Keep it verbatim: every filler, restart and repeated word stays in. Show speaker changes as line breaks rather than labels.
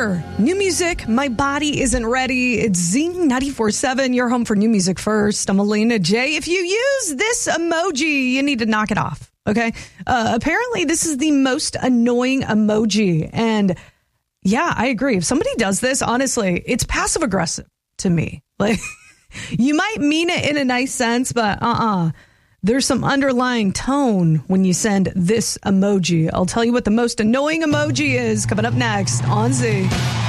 here. New music. My body isn't ready. It's Zing ninety-four point seven. You're home for new music first. I'm Alina J. If you use this emoji, you need to knock it off. Okay. Uh, apparently, this is the most annoying emoji. And yeah, I agree. If somebody does this, honestly, it's passive aggressive to me. Like, you might mean it in a nice sense, but uh-uh. There's some underlying tone when you send this emoji. I'll tell you what the most annoying emoji is coming up next on Z.